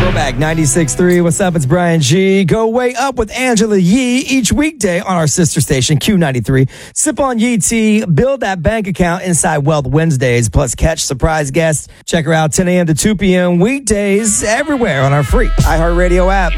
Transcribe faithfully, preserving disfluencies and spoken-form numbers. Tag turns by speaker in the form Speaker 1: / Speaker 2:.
Speaker 1: Back ninety-six point three. What's up? It's Brian G. Go way up with Angela Yee each weekday on our sister station, Q ninety-three. Sip on Yee tea. Build that bank account inside Wealth Wednesdays. Plus, catch surprise guests. Check her out ten a.m. to two p.m. weekdays everywhere on our free iHeartRadio app.